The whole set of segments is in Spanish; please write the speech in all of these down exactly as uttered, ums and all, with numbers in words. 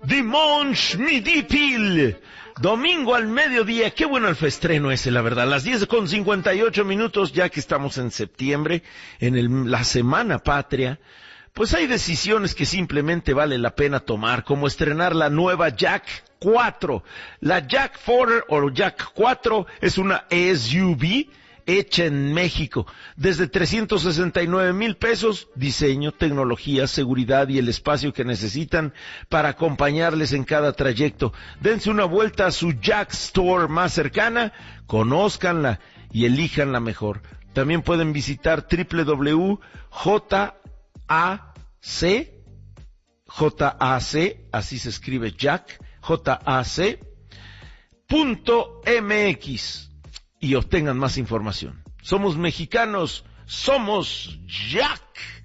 Dimanche Midi Pile. Domingo al mediodía, qué bueno el festreno ese, la verdad. Las diez con cincuenta y ocho minutos, ya que estamos en septiembre, en el, la Semana Patria. Pues hay decisiones que simplemente vale la pena tomar, como estrenar la nueva Jack cuatro. La Jack cuatro o Jack cuatro es una S U V hecha en México. Desde trescientos sesenta y nueve mil pesos, diseño, tecnología, seguridad y el espacio que necesitan para acompañarles en cada trayecto. Dense una vuelta a su Jack Store más cercana, conózcanla y elijan la mejor. También pueden visitar doble u doble u doble u punto j a c, J A C, así se escribe Jack, J A C, punto M X, y obtengan más información. Somos mexicanos, somos Jack.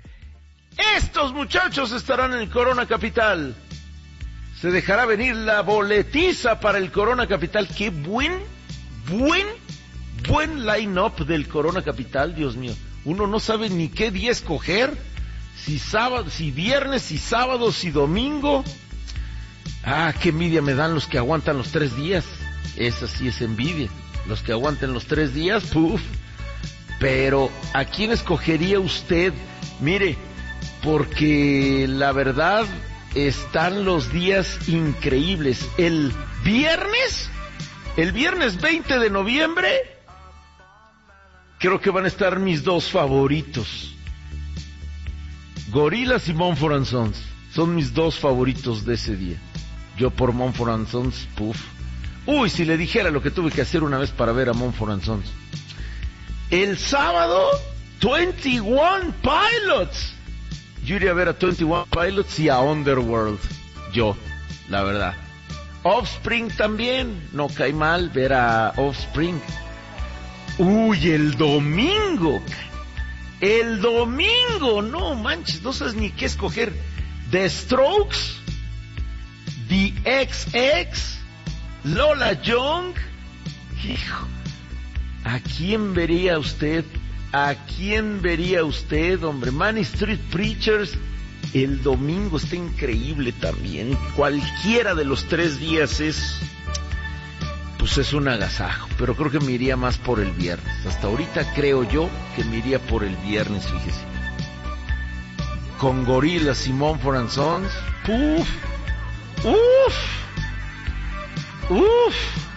Estos muchachos estarán en el Corona Capital. Se dejará venir la boletiza para el Corona Capital. Qué buen, buen, buen line-up del Corona Capital, Dios mío. Uno no sabe ni qué día escoger. Si sábado, si viernes, si sábado, si domingo. Ah, qué envidia me dan los que aguantan los tres días. Esa sí es envidia. Los que aguanten los tres días, puf. Pero, ¿a quién escogería usted? Mire, porque la verdad están los días increíbles. El viernes, el viernes veinte de noviembre, creo que van a estar mis dos favoritos. Gorillaz y Mumford and Sons son mis dos favoritos de ese día. Yo por Mumford and Sons, puff. Uy, si le dijera lo que tuve que hacer una vez para ver a Mumford and Sons. El sábado, veintiuno Pilots. Yo iría a ver a veintiuno Pilots y a Underworld. Yo, la verdad. Offspring también, no cae mal ver a Offspring. Uy, el domingo. El domingo, no manches, no sabes ni qué escoger. The Strokes, The X X, Lola Young. Hijo, ¿a quién vería usted? ¿A quién vería usted, hombre? Manic Street Preachers. El domingo está increíble también. Cualquiera de los tres días es... pues es un agasajo, pero creo que me iría más por el viernes. Hasta ahorita creo yo que me iría por el viernes, fíjese. Con Gorillaz y Mumford and Sons, uf, uf, uf.